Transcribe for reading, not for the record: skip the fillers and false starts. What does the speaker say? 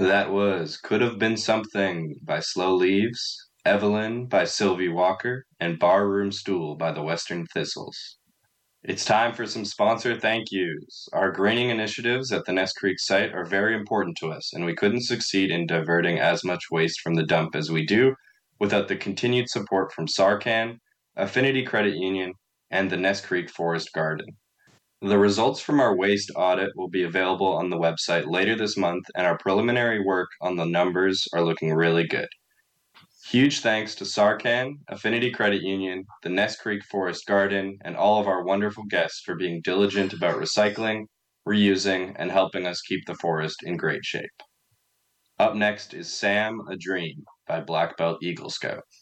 That was Could Have Been Something by Slow Leaves, Evelyn by Sylvie Walker, and Barroom Stool by the Western Thistles. It's time for some sponsor thank yous. Our greening initiatives at the Nest Creek site are very important to us, and we couldn't succeed in diverting as much waste from the dump as we do without the continued support from Sarcan, Affinity Credit Union, and the Nest Creek Forest Garden. The results from our waste audit will be available on the website later this month, and our preliminary work on the numbers are looking really good. Huge thanks to Sarcan, Affinity Credit Union, the Nest Creek Forest Garden, and all of our wonderful guests for being diligent about recycling, reusing, and helping us keep the forest in great shape. Up next is Sam, a Dream by Black Belt Eagle Scout.